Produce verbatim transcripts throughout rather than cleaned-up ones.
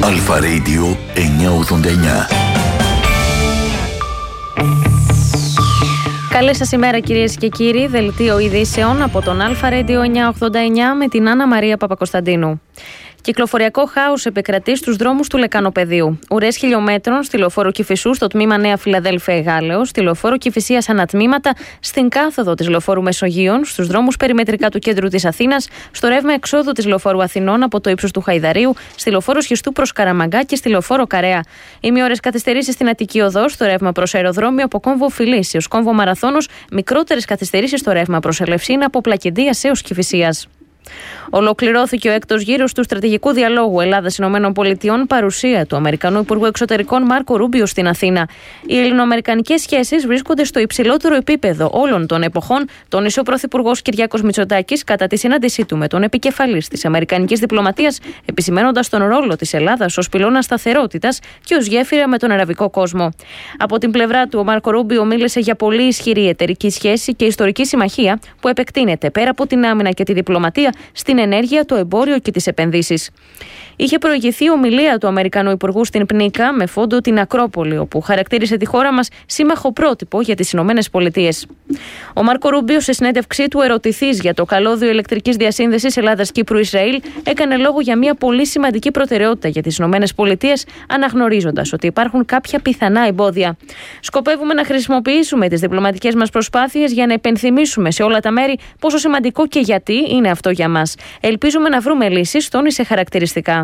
Αλφα Radio εννιακόσια ογδόντα εννιά. Καλή σας ημέρα κυρίες και κύριοι, δελτίο ειδήσεων από τον Αλφα Radio εννιακόσια ογδόντα εννιά με την Άννα Μαρία Παπακοσταντίνου. Κυκλοφοριακό χάος επικρατεί στους δρόμους του Λεκανοπεδίου. Ουρές χιλιόμετρων στη λεωφόρο Κηφισού, στο τμήμα Νέα Φιλαδέλφια Εγάλεως, στη λεωφόρο Κηφισίας ανατμήματα, στην κάθοδο της λεωφόρου Μεσογείων, στους δρόμους περιμετρικά του κέντρου της Αθήνας, στο ρεύμα εξόδου της λεωφόρου Αθηνών από το ύψος του Χαϊδαρίου, στη λεωφόρο Σχιστού προς Καραμαγκά και στη λεωφόρο Καρέα. Ημιώρες καθυστερήσεις στην Αττική Οδό, στο ρεύμα προς αεροδρόμιο από κόμβο Φιλής έως κόμβο Μαραθώνος, μικρότερες καθυστερήσεις στο ρεύμα προς Ελευσίνα από Πλακεντίας έως Κηφισίας. Ολοκληρώθηκε ο έκτος γύρος του στρατηγικού διαλόγου Ελλάδα-ΗΠΑ παρουσία του Αμερικανού Υπουργού Εξωτερικών Μάρκο Ρούμπιο στην Αθήνα. Οι ελληνοαμερικανικές σχέσεις βρίσκονται στο υψηλότερο επίπεδο όλων των εποχών, τόνισε ο Πρωθυπουργός Κυριάκος Μητσοτάκης κατά τη συνάντησή του με τον επικεφαλής της Αμερικανικής διπλωματίας, επισημαίνοντας τον ρόλο της Ελλάδας ως πυλώνα σταθερότητας και ως γέφυρα με τον αραβικό κόσμο. Από την πλευρά του, ο Μάρκο Ρούμπιο μίλησε για πολύ ισχυρή εταιρική σχέση και ιστορική συμμαχία που επεκτείνεται πέρα από την άμυνα και τη διπλωματία στην ενέργεια, το εμπόριο και τις επενδύσεις. Είχε προηγηθεί ομιλία του Αμερικανού Υπουργού στην Πνίκα με φόντο την Ακρόπολη, όπου χαρακτήρισε τη χώρα μας σύμμαχο πρότυπο για τις Ηνωμένες Πολιτείες. Ο Μάρκο Ρούμπιο, σε συνέντευξή του ερωτηθείς για το καλώδιο ηλεκτρικής διασύνδεσης Ελλάδας-Κύπρου-Ισραήλ, έκανε λόγο για μια πολύ σημαντική προτεραιότητα για τις Ηνωμένες Πολιτείες, αναγνωρίζοντας ότι υπάρχουν κάποια πιθανά εμπόδια. Σκοπεύουμε να χρησιμοποιήσουμε τις διπλωματικές μας προσπάθειες για να υπενθυμίσουμε σε όλα τα μέρη πόσο σημαντικό και γιατί είναι αυτό για μας. Ελπίζουμε να βρούμε λύσεις, τόνισε χαρακτηριστικά.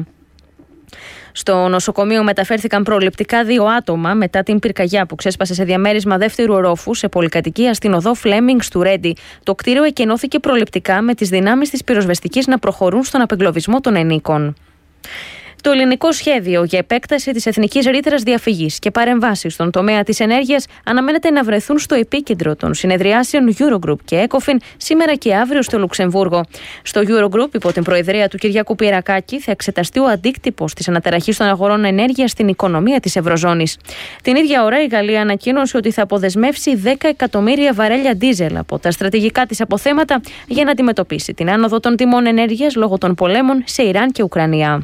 Στο νοσοκομείο μεταφέρθηκαν προληπτικά δύο άτομα μετά την πυρκαγιά που ξέσπασε σε διαμέρισμα δεύτερου ορόφου σε πολυκατοικία στην οδό Φλέμινγκς του Ρέντι. Το κτίριο εκενώθηκε προληπτικά με τις δυνάμεις της πυροσβεστικής να προχωρούν στον απεγκλωβισμό των ενίκων. Το ελληνικό σχέδιο για επέκταση της εθνικής ρήτρας διαφυγής και παρεμβάσεις στον τομέα της ενέργειας αναμένεται να βρεθούν στο επίκεντρο των συνεδριάσεων Eurogroup και ECOFIN σήμερα και αύριο στο Λουξεμβούργο. Στο Eurogroup, υπό την προεδρία του Κυριάκου Πιερακάκη, θα εξεταστεί ο αντίκτυπος της αναταραχής των αγορών ενέργειας στην οικονομία της Ευρωζώνης. Την ίδια ώρα, η Γαλλία ανακοίνωσε ότι θα αποδεσμεύσει δέκα εκατομμύρια βαρέλια ντίζελ από τα στρατηγικά της αποθέματα για να αντιμετωπίσει την άνοδο των τιμών ενέργειας λόγω των πολέμων σε Ιράν και Ουκρανία.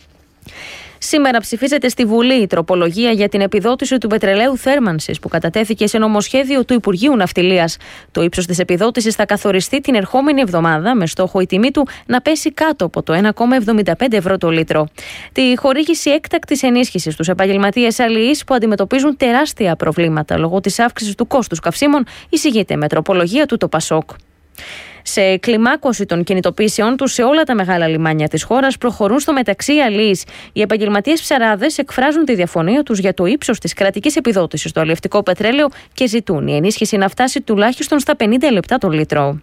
Σήμερα ψηφίζεται στη Βουλή η τροπολογία για την επιδότηση του πετρελαίου θέρμανσης που κατατέθηκε σε νομοσχέδιο του Υπουργείου Ναυτιλίας. Το ύψος της επιδότησης θα καθοριστεί την ερχόμενη εβδομάδα με στόχο η τιμή του να πέσει κάτω από το ένα κόμμα εβδομήντα πέντε ευρώ το λίτρο. Τη χορήγηση έκτακτης ενίσχυσης στους επαγγελματίες αλληλείς που αντιμετωπίζουν τεράστια προβλήματα λόγω της αύξησης του κόστους καυσίμων εισηγείται με τροπολογία του το Πασόκ. Σε κλιμάκωση των κινητοποιήσεών τους σε όλα τα μεγάλα λιμάνια της χώρας προχωρούν στο μεταξύ οι αλλοίς. Οι επαγγελματίες ψαράδες εκφράζουν τη διαφωνία τους για το ύψος της κρατικής επιδότησης στο αλλιευτικό πετρέλαιο και ζητούν η ενίσχυση να φτάσει τουλάχιστον στα πενήντα λεπτά το λίτρο.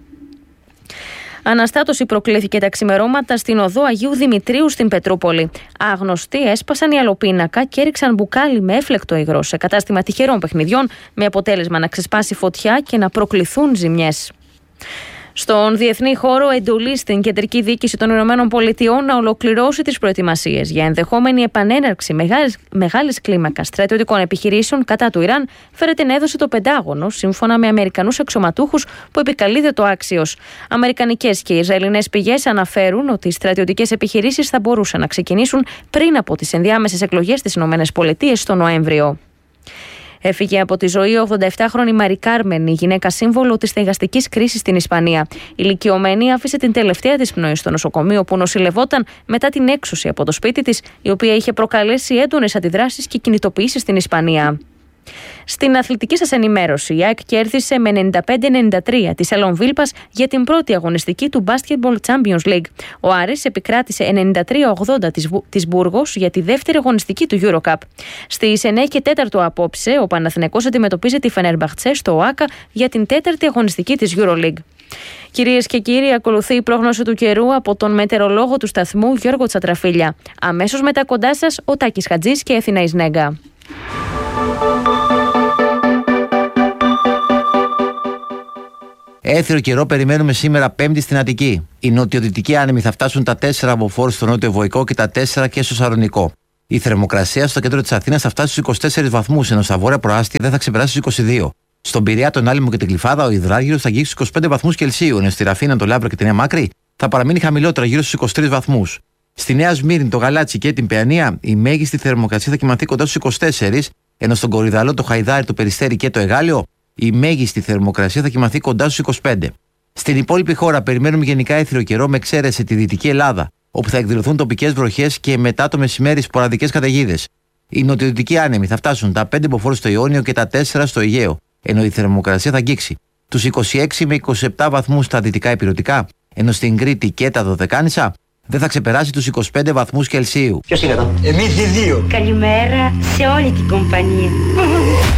Αναστάτωση προκλήθηκε τα ξημερώματα στην οδό Αγίου Δημητρίου στην Πετρούπολη. Άγνωστοι έσπασαν η αλοπίνακα και έριξαν μπουκάλι με έφλεκτο υγρό σε κατάστημα τυχερών παιχνιδιών, με αποτέλεσμα να ξεσπάσει φωτιά και να προκληθούν ζημιές. Στον διεθνή χώρο, εντολή στην Κεντρική Διοίκηση των Ηνωμένων Πολιτειών να ολοκληρώσει τις προετοιμασίες για ενδεχόμενη επανέναρξη μεγάλης, μεγάλης κλίμακας στρατιωτικών επιχειρήσεων κατά του Ιράν φέρεται να έδωσε το Πεντάγωνο, σύμφωνα με Αμερικανούς αξιωματούχους που επικαλείται το άξιος. Αμερικανικές και Ισραηλινές πηγές αναφέρουν ότι οι στρατιωτικές επιχειρήσεις θα μπορούσαν να ξεκινήσουν πριν από τις ενδιάμεσες εκλογές στις Ηνωμένες Πολιτείες στο Νοέμβριο. Έφυγε από τη ζωή ογδόντα επτάχρονη Μαρή Κάρμεν, η γυναίκα σύμβολο της στεγαστικής κρίσης στην Ισπανία. Η ηλικιωμένη άφησε την τελευταία της πνοή στο νοσοκομείο που νοσηλευόταν μετά την έξωση από το σπίτι της, η οποία είχε προκαλέσει έντονες αντιδράσεις και κινητοποιήσεις στην Ισπανία. Στην αθλητική σας ενημέρωση, η ΑΕΚ κέρδισε με ενενήντα πέντε ενενήντα τρία τη Σαλόν Βίλπας για την πρώτη αγωνιστική του Basketball Champions League. Ο Άρης επικράτησε ενενήντα τρία ογδόντα της Μπούργος για τη δεύτερη αγωνιστική του EuroCup. Στις εννιά και τέσσερα απόψε, ο Παναθηναϊκός αντιμετωπίζει τη Φενέρμπαχτσε στο ΟΑΚΑ για την τέταρτη αγωνιστική της EuroLeague. Κυρίες και κύριοι, ακολουθεί η πρόγνωση του καιρού από τον μετεωρολόγο του σταθμού Γιώργο Τσατραφίλια. Αμέσως μετά κοντά σας ο Τάκης Χατζής και η Αθηνά Ισνέγκα. Έθριο καιρό περιμένουμε σήμερα Πέμπτη στην Αττική. Οι νοτιοδυτικοί άνεμοι θα φτάσουν τα τέσσερα από Φόρους στο νότιο Βοϊκό και τα τέσσερα και στο Σαρονικό. Η θερμοκρασία στο κέντρο της Αθήνας θα φτάσει στους είκοσι τέσσερις βαθμούς, ενώ στα βόρεια προάστια δεν θα ξεπεράσει στους είκοσι δύο. Στον Πειραιά, τον Άλυμο και την Γλυφάδα, ο υδράργυρος θα αγγίξει στους είκοσι πέντε βαθμούς Κελσίου, ενώ στη Ραφίνα, τον Λαύρο και την Νέα Μάκρη θα παραμείνει χαμηλότερα, γύρω στους είκοσι τρεις βαθμούς. Στη Νέα Σμύρνη, το Γαλάτσι και την Παιανία, η μέγιστη θερμοκρασία θα κοιμαθεί κοντά στους είκοσι τέσσερα, ενώ στον Κορυδαλό, το Χαϊδάρι, το Περιστέρι και το Εγάλιο, η μέγιστη θερμοκρασία θα κοιμαθεί κοντά στους είκοσι πέντε. Στην υπόλοιπη χώρα, περιμένουμε γενικά έθριο καιρό με εξαίρεση τη Δυτική Ελλάδα, όπου θα εκδηλωθούν τοπικές βροχές και μετά το μεσημέρι σποραδικές καταιγίδες. Οι νοτιοδυτικοί άνεμοι θα φτάσουν τα πέντε μποφόρ στο Ιόνιο και τα τέσσερα στο Αιγαίο, ενώ η θερμοκρασία θα αγγίξει τους είκοσι έξι με είκοσι επτά βαθμούς στα δυτικά ηπειρωτικά, ενώ στην Κρήτη και τα Δωδεκάνησα δεν θα ξεπεράσει τους είκοσι πέντε βαθμούς Κελσίου. Ποιος είναι εδώ? Εμείς οι δύο. Καλημέρα σε όλη την κομπανία.